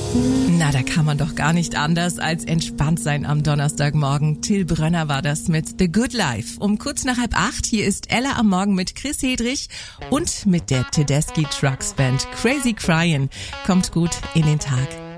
Na, da kann man doch gar nicht anders als entspannt sein am Donnerstagmorgen. Till Brönner war das mit The Good Life. Um kurz nach 7:30 hier ist Ella am Morgen mit Chris Hedrich und mit der Tedeschi Trucks Band. Crazy Cryin'. Kommt gut in den Tag.